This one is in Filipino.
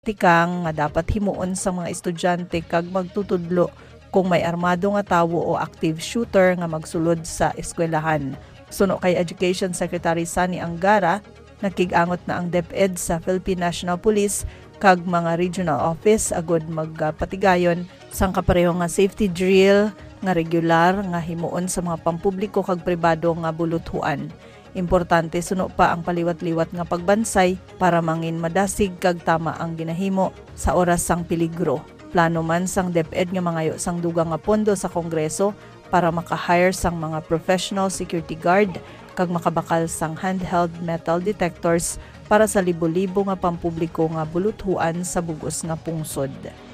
tikang nga dapat himuon sa mga estudyante kag magtutudlo kung may armado nga tawo o active shooter nga magsulod sa eskwelahan. Suno kay Education Secretary Sani Angara, nakig-angot na ang DepEd sa Philippine National Police kag mga regional office agod magpatigayon sang kapareho nga safety drill nga regular nga himuon sa mga pampubliko kag pribado nga buluthuan. Importante suno pa ang paliwat-liwat nga pagbansay para mangin madasig kag tama ang ginahimo sa oras sang peligro. Plano man sang DepEd nga mangayo sang dugang nga pondo sa Kongreso para maka-hire sang mga professional security guard kag makabakal sang handheld metal detectors para sa libo-libo nga pampubliko nga buluthuan sa bugos nga pungsod.